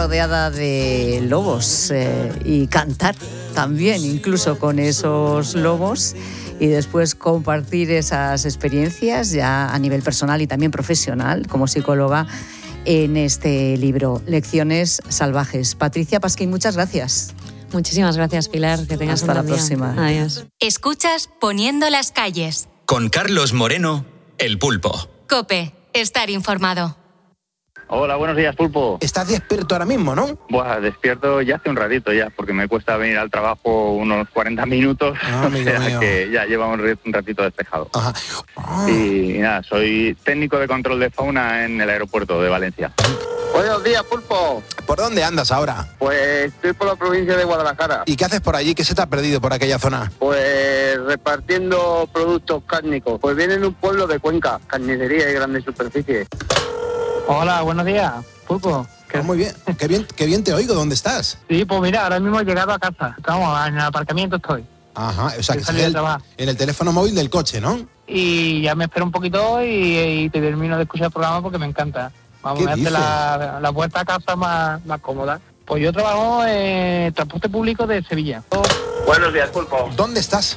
rodeada de lobos y cantar también, incluso con esos lobos, y después compartir esas experiencias ya a nivel personal y también profesional como psicóloga en este libro, Lecciones Salvajes. Patricia Pasquín, muchas gracias. Muchísimas gracias, Pilar. Que tengas Hasta un buen día. próxima. Adiós. Escuchas Poniendo las calles. Con Carlos Moreno, El Pulpo. COPE. Estar informado. Hola, buenos días, Pulpo. Estás despierto ahora mismo, ¿no? Buah, despierto ya hace un ratito ya, porque me cuesta venir al trabajo unos 40 minutos, o sea que ya lleva un ratito despejado. Ajá. Y nada, soy técnico de control de fauna en el aeropuerto de Valencia. Buenos días, Pulpo. ¿Por dónde andas ahora? Pues estoy por la provincia de Guadalajara. ¿Y qué haces por allí? ¿Qué se te ha perdido por aquella zona? Pues repartiendo productos cárnicos. Pues viene de un pueblo de Cuenca, carnicería y grandes superficies. Hola, buenos días, Pulpo. Muy bien, qué bien te oigo. ¿Dónde estás? Sí, pues mira, ahora mismo he llegado a casa. Estamos en el aparcamiento estoy. Ajá, o sea, que estás en el teléfono móvil del coche, ¿no? Y ya me espero un poquito y te termino de escuchar el programa porque me encanta. Vamos a hacer la vuelta a casa más cómoda. Pues yo trabajo en transporte público de Sevilla. Buenos días, Pulpo. ¿Dónde estás?